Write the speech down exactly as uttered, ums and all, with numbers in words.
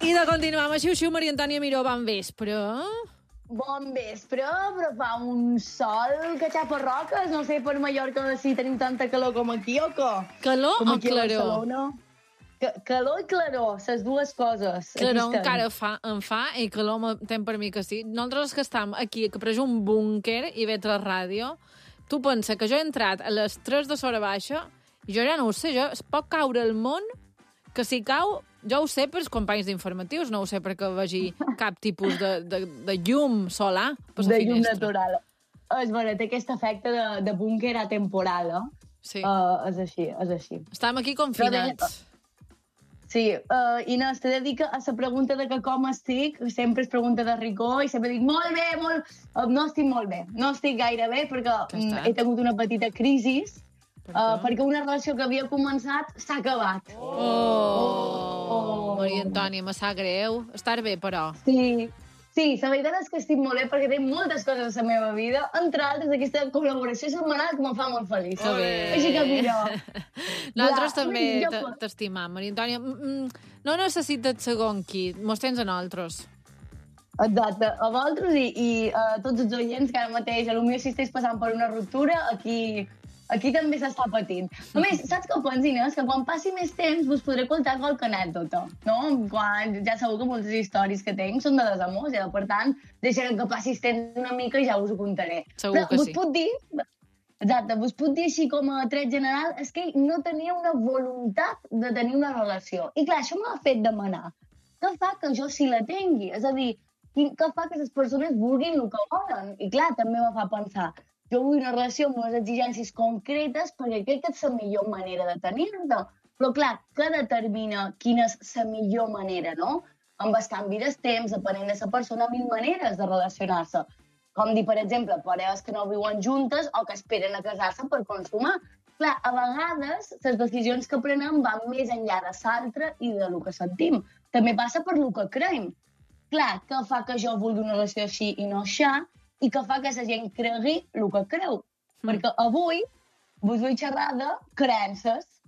seguida continuam. Així, així, Maria Antònia Miró, bon vespre. Bon vespre, però fa un sol que xapa roques. No sé, per Mallorca si tenim tanta calor com aquí o què? Calor com o claror? Que, calor i claror, les dues coses. Claror encara fa, en fa i calor m'entén per mi que sí. Nosaltres que estem aquí, que pareix un búnquer i veig la ràdio, tu pensa que jo he entrat a les tres de Sora Baixa i jo ja no ho sé, jo, es pot caure el món, que si cau, jo ho sé pels companys d'informatius, no ho sé perquè vegi cap tipus de, de, de llum solar per la de finestra. Llum natural. És vera, té aquest efecte de, de búnquer atemporal, eh? Sí. Uh, és així, és així. Estem aquí confinats. Sí, uh, Inés, t'he de dir que a la pregunta de que com estic, sempre és pregunta de rigor, i sempre dic, molt bé, molt... Uh, no estic molt bé, no estic gaire bé, perquè mm, he tingut una petita crisi, uh, perquè una relació que havia començat s'ha acabat. Oh, oh, oh. Maria Antònia, me sap greu. Estar bé, però. Sí, sí, la veritat és que estic molt bé, perquè tinc moltes coses a la meva vida, entre altres aquesta col·laboració setmanal que em fa molt feliç. Que bé. Així que mira... Nosaltres també t'estimam, Maria Antònia. No necessites segon qui, mos tens a nosaltres. Exacte, a vosaltres i, i a tots els oients que ara mateix, potser si estàs passant per una ruptura, aquí, aquí també s'està patint. A més, saps què penso, Inés? Que quan passi més temps vos podré contar qualque anècdota, no? Quan ja sabeu que moltes històries que tinc són de desamors, i per tant, deixaré que passi temps una mica i ja us ho contaré. Segur Però que vos sí. puc dir... Exacte, vos puc dir així com a tret general, és que no tenia una voluntat de tenir una relació. I clar, això m'ha fet demanar. Què fa que jo sí la tingui? És a dir, què fa que les persones vulguin el que volen? I clar, també me fa pensar, jo vull una relació amb unes exigències concretes perquè crec que és la millor manera de tenir-la. Però clar, què determina quina és la millor manera, no? Amb el canvi del temps, depenent de la persona, mil maneres de relacionar-se. Com dir, per exemple, parelles que no viuen juntes o que esperen a casar-se per consumar. Clar, a vegades les decisions que prenem van més enllà de l'altre i de lo que sentim. També passa per lo que creiem. Clar, què fa que jo vulgui una relació així i no aixà, i què fa que la gent cregui el que creu. Mm. Perquè avui vos vull xerrar de creences.